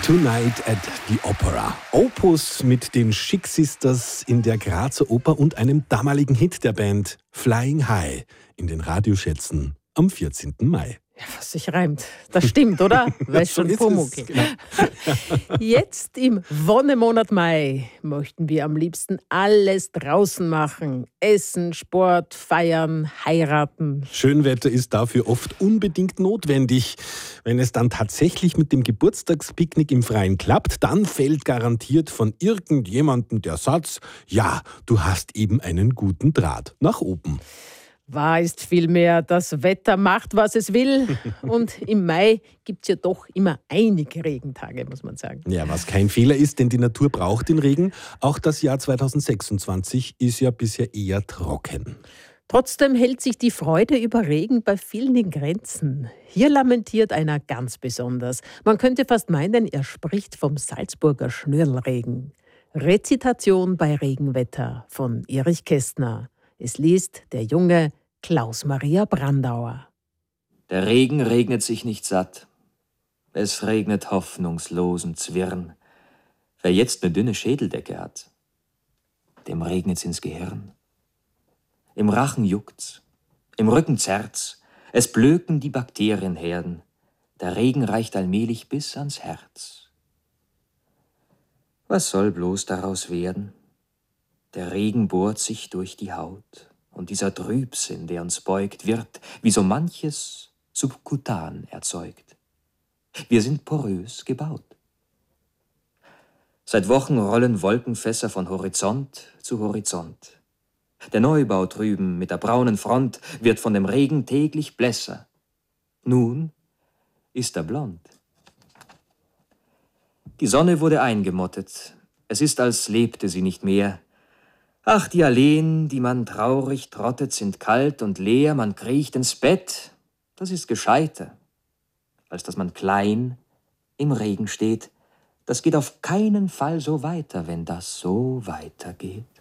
Tonight at the Opera. Opus mit den Chic Sisters in der Grazer Oper und einem damaligen Hit der Band Flying High in den Radioschätzen am 14. Mai. Ja, was sich reimt. Das stimmt, oder? Weiß schon Pumuckl. Genau. Jetzt im Wonnemonat Mai möchten wir am liebsten alles draußen machen. Essen, Sport, feiern, heiraten. Schönwetter ist dafür oft unbedingt notwendig. Wenn es dann tatsächlich mit dem Geburtstagspicknick im Freien klappt, dann fällt garantiert von irgendjemandem der Satz: Ja, du hast eben einen guten Draht nach oben. Wahr ist vielmehr, das Wetter macht, was es will. Und im Mai gibt es ja doch immer einige Regentage, muss man sagen. Ja, was kein Fehler ist, denn die Natur braucht den Regen. Auch das Jahr 2026 ist ja bisher eher trocken. Trotzdem hält sich die Freude über Regen bei vielen in Grenzen. Hier lamentiert einer ganz besonders. Man könnte fast meinen, er spricht vom Salzburger Schnürlregen. Rezitation bei Regenwetter von Erich Kästner. Es liest der junge Klaus-Maria Brandauer. Der Regen regnet sich nicht satt. Es regnet hoffnungslosen Zwirn. Wer jetzt ne dünne Schädeldecke hat, dem regnet's ins Gehirn. Im Rachen juckt's, im Rücken zerrt's, es blöken die Bakterienherden. Der Regen reicht allmählich bis ans Herz. Was soll bloß daraus werden? Der Regen bohrt sich durch die Haut, und dieser Trübsinn, der uns beugt, wird, wie so manches, subkutan erzeugt. Wir sind porös gebaut. Seit Wochen rollen Wolkenfässer von Horizont zu Horizont. Der Neubau drüben mit der braunen Front wird von dem Regen täglich blässer. Nun ist er blond. Die Sonne wurde eingemottet. Es ist, als lebte sie nicht mehr. Ach, die Alleen, die man traurig trottet, sind kalt und leer. Man kriecht ins Bett, das ist gescheiter, als dass man klein im Regen steht. Das geht auf keinen Fall so weiter, wenn das so weitergeht.